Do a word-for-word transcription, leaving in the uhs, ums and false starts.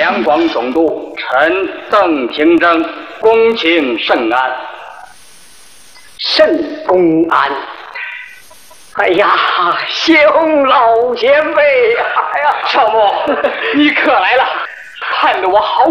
两广总督臣邓廷征恭请圣安。 圣公安。哎呀，兄老前辈！哎呀， 少牧，你可来了，看得我好